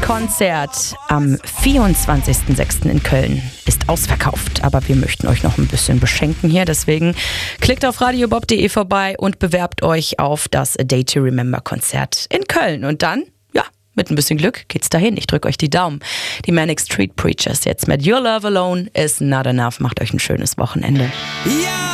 Konzert am 24.06. in Köln ist ausverkauft. Aber wir möchten euch noch ein bisschen beschenken hier. Deswegen klickt auf radiobob.de vorbei und bewerbt euch auf das A Day to Remember Konzert in Köln. Und dann, mit ein bisschen Glück geht's dahin. Ich drücke euch die Daumen. Die Manic Street Preachers jetzt mit Your Love Alone is Not Enough. Macht euch ein schönes Wochenende. Ja!